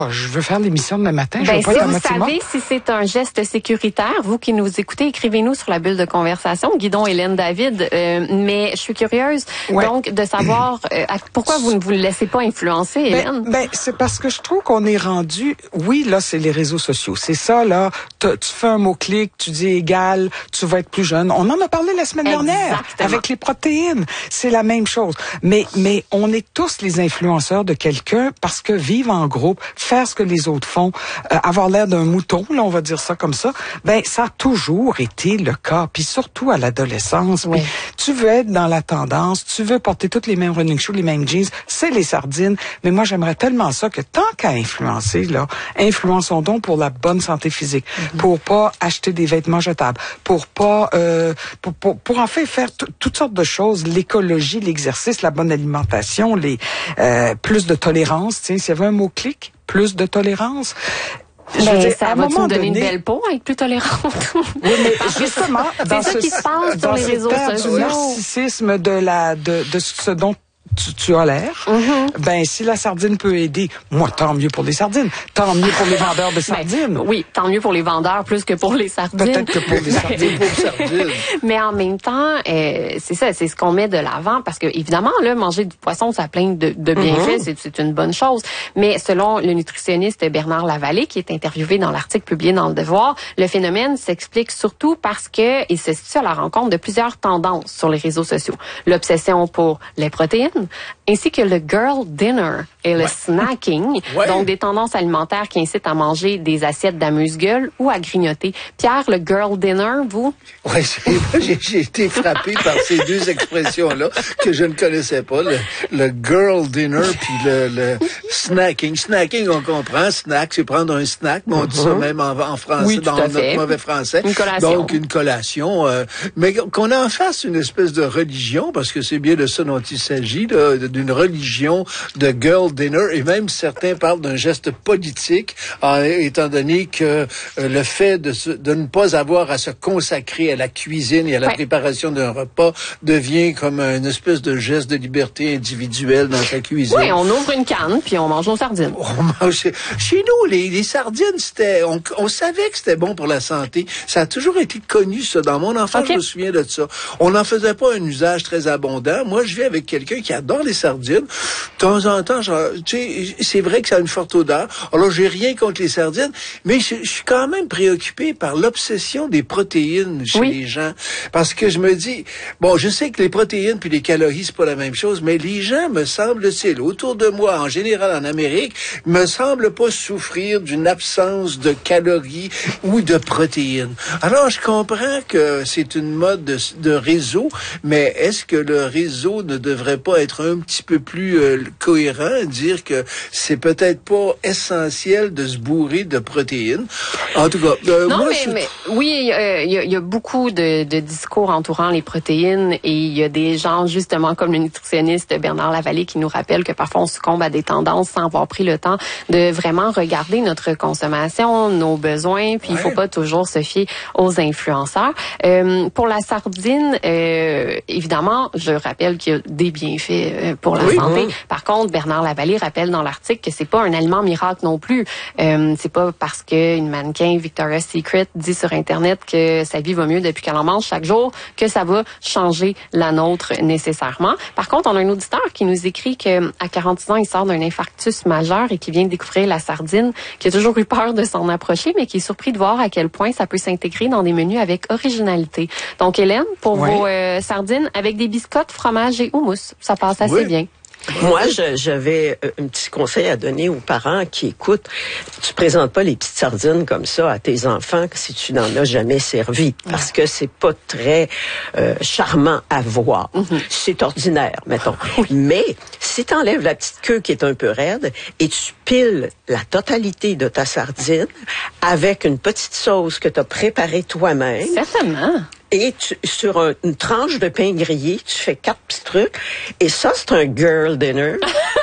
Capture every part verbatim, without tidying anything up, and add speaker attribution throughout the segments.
Speaker 1: Je veux faire l'émission demain matin. Je
Speaker 2: Ben,
Speaker 1: veux pas
Speaker 2: si
Speaker 1: être à
Speaker 2: vous
Speaker 1: moitié
Speaker 2: savez
Speaker 1: morte.
Speaker 2: si c'est un geste sécuritaire, vous qui nous écoutez, écrivez-nous sur la bulle de conversation, Guidon, Hélène, David. Euh, mais je suis curieuse,
Speaker 1: Ouais.
Speaker 2: donc, de savoir euh, à- pourquoi vous ne vous laissez pas influencer, Hélène?
Speaker 1: Ben, ben c'est parce que je trouve qu'on est rendu. Oui, là, c'est les réseaux sociaux. C'est ça, là. Tu fais un mot-clic, tu dis égal, tu vas être plus jeune. On en a parlé la semaine dernière
Speaker 2: Exactement.
Speaker 1: avec les protéines. C'est la même chose. Mais, mais on est tous les influenceurs de quelqu'un parce que vivre en groupe, faire ce que les autres font, euh, avoir l'air d'un mouton, là, on va dire ça comme ça, ben ça a toujours été le cas. Puis surtout à l'adolescence.
Speaker 2: Oui.
Speaker 1: Puis tu veux être dans la tendance, tu veux porter toutes les mêmes running shoes, les mêmes jeans, c'est les sardines. Mais moi, j'aimerais tellement ça que tant qu'à influencer, là, influençons donc pour la bonne santé physique, mm-hmm. pour pas acheter des vêtements jetables, pour pas, euh, pour, pour, pour en fait faire t- toutes sortes de choses, l'écologie, l'exercice, la bonne alimentation, les euh, plus de tolérance. Tiens, s'il y avait un mot-clic, plus de tolérance.
Speaker 2: Ben,
Speaker 1: Je veux dire,
Speaker 2: ça
Speaker 1: à un
Speaker 2: va
Speaker 1: moment
Speaker 2: nous donner
Speaker 1: donné,
Speaker 2: une belle peau, être plus tolérante.
Speaker 1: oui, mais justement, dans
Speaker 2: c'est ça
Speaker 1: ce,
Speaker 2: qui se passe
Speaker 1: dans
Speaker 2: sur les
Speaker 1: cette
Speaker 2: réseaux
Speaker 1: ère
Speaker 2: sociaux.
Speaker 1: du narcissisme de la, de, de ce dont tu, tu as l'air,
Speaker 2: Mm-hmm.
Speaker 1: ben si la sardine peut aider, moi tant mieux pour les sardines, tant mieux pour les vendeurs de sardines.
Speaker 2: Ben, oui, tant mieux pour les vendeurs plus que pour les sardines.
Speaker 1: Peut-être que pour les sardines.
Speaker 3: Pour sardines.
Speaker 2: Mais en même temps, euh, c'est ça, c'est ce qu'on met de l'avant parce que évidemment, là, manger du poisson, ça a plein de, de bienfaits,
Speaker 1: Mm-hmm.
Speaker 2: c'est, c'est une bonne chose. Mais selon le nutritionniste Bernard Lavallée, qui est interviewé dans l'article publié dans Le Devoir, le phénomène s'explique surtout parce que il se situe à la rencontre de plusieurs tendances sur les réseaux sociaux. L'obsession pour les protéines, ainsi que le girl dinner et le
Speaker 3: Ouais.
Speaker 2: snacking,
Speaker 3: Ouais.
Speaker 2: donc des tendances alimentaires qui incitent à manger des assiettes d'amuse-gueule ou à grignoter. Pierre, le girl dinner, vous?
Speaker 3: Oui, j'ai, j'ai été frappé par ces deux expressions-là que je ne connaissais pas, le, le girl dinner puis le, le snacking. Snacking, on comprend. Snack, c'est prendre un snack, mais on dit ça même en, en français,
Speaker 2: Oui, tout
Speaker 3: dans
Speaker 2: à
Speaker 3: notre
Speaker 2: fait.
Speaker 3: mauvais français.
Speaker 2: Une collation.
Speaker 3: Donc, une collation. Euh, mais qu'on en fasse une espèce de religion, parce que c'est bien de ça dont il s'agit, là, d'une religion de girl dinner, et même certains parlent d'un geste politique, euh, étant donné que euh, le fait de, se, de ne pas avoir à se consacrer à la cuisine et à la
Speaker 2: Ouais.
Speaker 3: préparation d'un repas devient comme une espèce de geste de liberté individuelle dans sa cuisine.
Speaker 2: Oui, on ouvre une canne puis on mange nos sardines.
Speaker 3: On mange- Chez nous, les, les sardines, c'était, on, on savait que c'était bon pour la santé. Ça a toujours été connu, ça. Dans mon enfance,
Speaker 2: Okay.
Speaker 3: je me souviens de ça. On n'en faisait pas un usage très abondant. Moi, je vis avec quelqu'un qui adore les sardines. De temps en temps, genre, tu sais, c'est vrai que ça a une forte odeur. Alors, j'ai rien contre les sardines, mais je, je suis quand même préoccupé par l'obsession des protéines chez
Speaker 2: Oui.
Speaker 3: les gens. Parce que je me dis, bon, je sais que les protéines puis les calories, c'est pas la même chose, mais les gens, me semble-t-il, autour de moi, en général en Amérique, me semblent pas souffrir d'une absence de calories ou de protéines. Alors, je comprends que c'est une mode de, de réseau, mais est-ce que le réseau ne devrait pas être un petit peu plus euh, cohérent, dire que c'est peut-être pas essentiel de se bourrer de protéines? En tout cas, euh,
Speaker 2: Non,
Speaker 3: moi,
Speaker 2: mais,
Speaker 3: je...
Speaker 2: mais oui, euh, il y, a, il y a beaucoup de, de discours entourant les protéines et il y a des gens, justement, comme le nutritionniste Bernard Lavallée, qui nous rappelle que parfois on succombe à des tendances sans avoir pris le temps de vraiment regarder notre consommation, nos besoins, puis il
Speaker 3: Ouais.
Speaker 2: faut pas toujours se fier aux influenceurs. Euh, pour la sardine, euh, évidemment, je rappelle qu'il y a des bienfaits euh, pour la
Speaker 3: Oui,
Speaker 2: santé.
Speaker 3: oui.
Speaker 2: Par contre, Bernard Lavallée rappelle dans l'article que c'est pas un aliment miracle non plus. Euh, c'est pas parce que une mannequin Victoria's Secret dit sur Internet que sa vie va mieux depuis qu'elle en mange chaque jour que ça va changer la nôtre nécessairement. Par contre, on a un auditeur qui nous écrit que à quarante-six ans, il sort d'un infarctus majeur et qui vient de découvrir la sardine, qui a toujours eu peur de s'en approcher, mais qui est surpris de voir à quel point ça peut s'intégrer dans des menus avec originalité. Donc, Hélène, pour
Speaker 1: Oui.
Speaker 2: vos euh, sardines avec des biscottes, fromage et houmous, ça passe assez
Speaker 3: Oui.
Speaker 2: bien.
Speaker 4: Moi, je- j'avais euh, un petit conseil à donner aux parents qui écoutent. Tu présentes pas les petites sardines comme ça à tes enfants si tu n'en as jamais servi, parce que c'est pas très euh, charmant à voir. C'est ordinaire, mettons. Mais si tu enlèves la petite queue qui est un peu raide et tu piles la totalité de ta sardine avec une petite sauce que tu as préparée toi-même,
Speaker 2: Certainement.
Speaker 4: et tu, sur un- une tranche de pain grillé, tu fais quatre petits trucs. Et ça, c'est un girl dinner.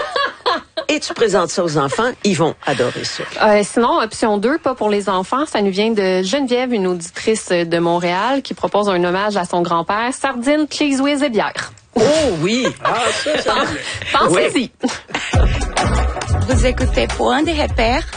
Speaker 4: Et tu présentes ça aux enfants, ils vont adorer ça.
Speaker 2: Euh, sinon, option deux, pas pour les enfants, ça nous vient de Geneviève, une auditrice de Montréal, qui propose un hommage à son grand-père, sardines, cheese whiz et bière.
Speaker 4: Oh oui!
Speaker 3: Ah, ça, ça me plaît.
Speaker 2: Pensez-y.
Speaker 5: Vous écoutez Point de repère